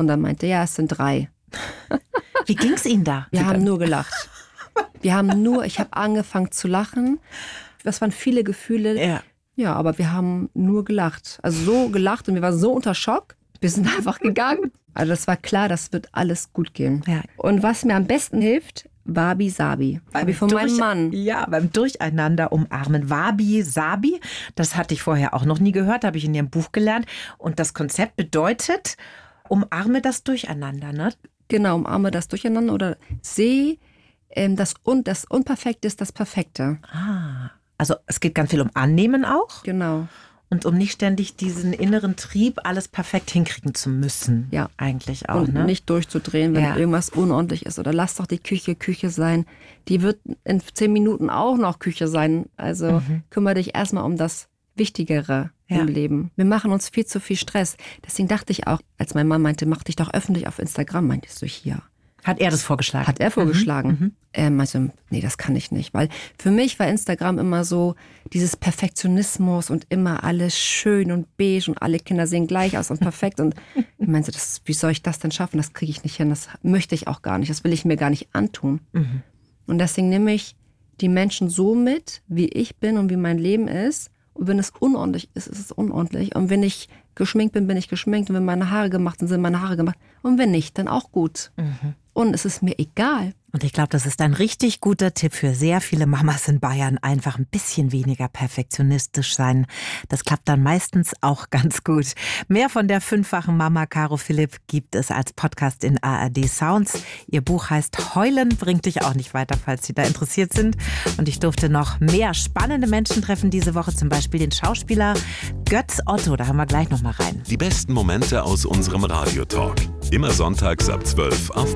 Und dann meinte er, es sind 3. Wie ging's Ihnen da? Wir haben nur gelacht. Ich habe angefangen zu lachen. Das waren viele Gefühle. Ja, aber wir haben nur gelacht. Also so gelacht und wir waren so unter Schock. Wir sind einfach gegangen. Also das war klar, das wird alles gut gehen. Ja. Und was mir am besten hilft, Wabi Sabi. Wabi von meinem Mann. Ja, beim Durcheinander umarmen. Wabi Sabi, das hatte ich vorher auch noch nie gehört, habe ich in Ihrem Buch gelernt. Und das Konzept bedeutet, umarme das Durcheinander, ne? Genau, umarme das Durcheinander oder sehe das Unperfekte ist das Perfekte. Also es geht ganz viel um Annehmen auch. Genau. Und um nicht ständig diesen inneren Trieb, alles perfekt hinkriegen zu müssen. Ja. Eigentlich auch. Und nicht durchzudrehen, wenn irgendwas unordentlich ist. Oder lass doch die Küche sein. Die wird in 10 Minuten auch noch Küche sein. Also kümmere dich erstmal um das Wichtigere im Leben. Wir machen uns viel zu viel Stress. Deswegen dachte ich auch, als mein Mann meinte, mach dich doch öffentlich auf Instagram, meinte ich so, hier. Hat er das vorgeschlagen? Hat er vorgeschlagen. Er meinte, nee, das kann ich nicht. Weil für mich war Instagram immer so dieses Perfektionismus und immer alles schön und beige und alle Kinder sehen gleich aus und perfekt. Und ich meinte, wie soll ich das denn schaffen? Das kriege ich nicht hin. Das möchte ich auch gar nicht. Das will ich mir gar nicht antun. Und deswegen nehme ich die Menschen so mit, wie ich bin und wie mein Leben ist. Und wenn es unordentlich ist, ist es unordentlich. Und wenn ich geschminkt bin, bin ich geschminkt. Und wenn meine Haare gemacht sind, sind meine Haare gemacht. Und wenn nicht, dann auch gut. Und es ist mir egal. Und ich glaube, das ist ein richtig guter Tipp für sehr viele Mamas in Bayern. Einfach ein bisschen weniger perfektionistisch sein. Das klappt dann meistens auch ganz gut. Mehr von der 5-fachen Mama Caro Philipp gibt es als Podcast in ARD Sounds. Ihr Buch heißt Heulen bringt dich auch nicht weiter, falls Sie da interessiert sind. Und ich durfte noch mehr spannende Menschen treffen diese Woche. Zum Beispiel den Schauspieler Götz Otto. Da hören wir gleich noch mal rein. Die besten Momente aus unserem Radiotalk. Immer sonntags ab 12 auf